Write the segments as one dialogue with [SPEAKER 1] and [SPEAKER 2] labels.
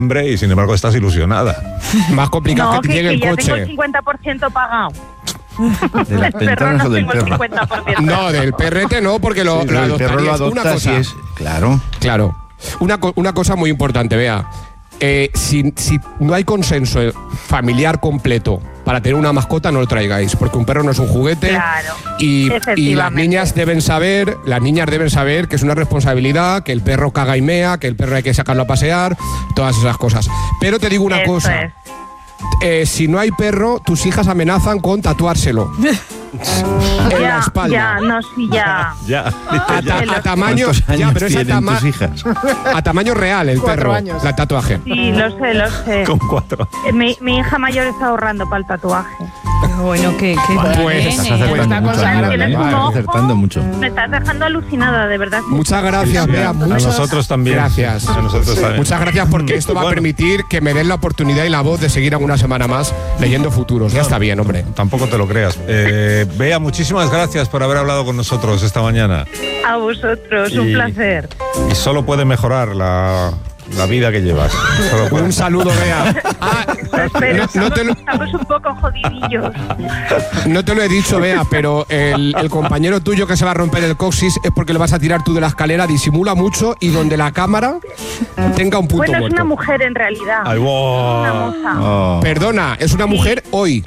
[SPEAKER 1] y sin embargo estás ilusionada.
[SPEAKER 2] Más complicado
[SPEAKER 3] No,
[SPEAKER 2] que te llegue el
[SPEAKER 3] ya
[SPEAKER 2] coche.
[SPEAKER 3] tengo el 50% pagado.
[SPEAKER 4] ¿De las
[SPEAKER 3] Del perro
[SPEAKER 4] ventanas
[SPEAKER 3] no
[SPEAKER 4] o del
[SPEAKER 3] tengo el
[SPEAKER 4] perro?
[SPEAKER 3] 50%.
[SPEAKER 2] No, del perrete no, porque lo
[SPEAKER 4] Sí, el perro lo
[SPEAKER 2] adoptarías. Una
[SPEAKER 4] adopta,
[SPEAKER 2] cosa,
[SPEAKER 4] sí es. Claro.
[SPEAKER 2] claro. Una cosa muy importante, Bea. Si no hay consenso familiar completo para tener una mascota, no lo traigáis, porque un perro no es un juguete.
[SPEAKER 3] Claro,
[SPEAKER 2] y las
[SPEAKER 3] efectivamente.
[SPEAKER 2] niñas deben saber que es una responsabilidad, que el perro caga y mea, que el perro hay que sacarlo a pasear, todas esas cosas. Pero te digo una
[SPEAKER 3] Eso
[SPEAKER 2] cosa.
[SPEAKER 3] es.
[SPEAKER 2] Si no hay perro, tus hijas amenazan con tatuárselo. En la espalda.
[SPEAKER 3] Ya, no, sí, ya.
[SPEAKER 1] Ya.
[SPEAKER 2] A tamaño,
[SPEAKER 4] ¿Cuántos años
[SPEAKER 2] ya, pero es
[SPEAKER 4] tienen tus hijas?
[SPEAKER 2] a tamaño real el
[SPEAKER 5] 4
[SPEAKER 2] perro,
[SPEAKER 5] años.
[SPEAKER 2] la tatuaje.
[SPEAKER 3] Sí, lo sé.
[SPEAKER 1] Con 4.
[SPEAKER 3] Mi hija mayor está ahorrando para el tatuaje.
[SPEAKER 6] Bueno, qué
[SPEAKER 2] Pues,
[SPEAKER 6] bien,
[SPEAKER 4] Estás
[SPEAKER 2] Bueno,
[SPEAKER 4] acertando
[SPEAKER 5] está
[SPEAKER 4] mucho.
[SPEAKER 5] consagrada,
[SPEAKER 4] Aníbal,
[SPEAKER 3] tienes un
[SPEAKER 4] Estás
[SPEAKER 3] ojo.
[SPEAKER 4] acertando mucho.
[SPEAKER 3] Me estás dejando alucinada, de verdad.
[SPEAKER 2] Muchas gracias, Bea.
[SPEAKER 1] A
[SPEAKER 2] Muchas
[SPEAKER 1] nosotros también.
[SPEAKER 2] gracias.
[SPEAKER 1] A nosotros también.
[SPEAKER 2] Muchas gracias porque esto va a
[SPEAKER 1] Bueno.
[SPEAKER 2] permitir que me den la oportunidad y la voz de seguir alguna semana más leyendo futuros. Ya está bien, hombre.
[SPEAKER 1] Tampoco te lo creas. Bea, muchísimas gracias por haber hablado con nosotros esta mañana.
[SPEAKER 3] A vosotros, un
[SPEAKER 1] Y-
[SPEAKER 3] placer.
[SPEAKER 1] Y solo puede mejorar la vida que llevas. Solo puede.
[SPEAKER 2] Un saludo, Bea.
[SPEAKER 3] Espero,
[SPEAKER 2] no te lo-
[SPEAKER 3] estamos un poco jodidillos.
[SPEAKER 2] No te lo he dicho, Bea, pero el compañero tuyo que se va a romper el coxis es porque le vas a tirar tú de la escalera, disimula mucho y donde la cámara tenga un punto
[SPEAKER 3] Bueno, es
[SPEAKER 2] muerto.
[SPEAKER 3] una mujer en realidad.
[SPEAKER 1] Ay,
[SPEAKER 3] Una
[SPEAKER 1] wow.
[SPEAKER 3] moza.
[SPEAKER 4] Oh.
[SPEAKER 2] Perdona, es una mujer hoy.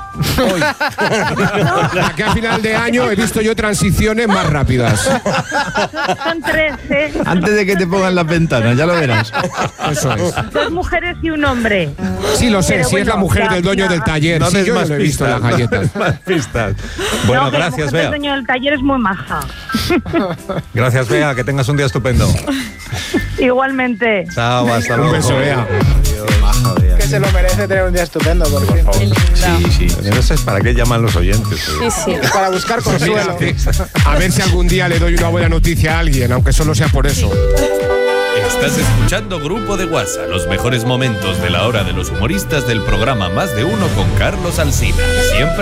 [SPEAKER 2] La que a final de año he visto yo transiciones más rápidas.
[SPEAKER 3] Son 3, ¿eh?
[SPEAKER 4] Antes de que te pongan las ventanas, ya lo verás.
[SPEAKER 2] Eso es.
[SPEAKER 3] 2 mujeres y un hombre.
[SPEAKER 2] Sí, lo sé,
[SPEAKER 3] Pero
[SPEAKER 2] sí es la
[SPEAKER 3] bueno,
[SPEAKER 2] mujer
[SPEAKER 3] ya,
[SPEAKER 2] del dueño
[SPEAKER 3] ya.
[SPEAKER 2] del taller.
[SPEAKER 1] No
[SPEAKER 2] Sí,
[SPEAKER 1] des
[SPEAKER 2] yo ya
[SPEAKER 1] más
[SPEAKER 2] lo he visto en las
[SPEAKER 1] pistas.
[SPEAKER 2] galletas.
[SPEAKER 1] Más pistas. Bueno,
[SPEAKER 3] No, que la
[SPEAKER 1] gracias,
[SPEAKER 3] mujer del
[SPEAKER 1] Bea.
[SPEAKER 3] dueño del taller es muy maja.
[SPEAKER 1] Gracias, Bea. Que tengas un día estupendo.
[SPEAKER 3] Igualmente.
[SPEAKER 1] Chao, hasta
[SPEAKER 2] Un
[SPEAKER 1] luego.
[SPEAKER 2] beso, Bea.
[SPEAKER 5] Que se lo merece tener un día estupendo, por fin.
[SPEAKER 4] Sí.
[SPEAKER 1] No sé para qué llaman los oyentes.
[SPEAKER 6] Sí, sí.
[SPEAKER 5] Para buscar consuelo.
[SPEAKER 2] A ver si algún día le doy una buena noticia a alguien, aunque solo sea por eso.
[SPEAKER 7] Estás escuchando Grupo de WhatsApp, los mejores momentos de la hora de los humoristas del programa Más de Uno con Carlos Alsina. Siempre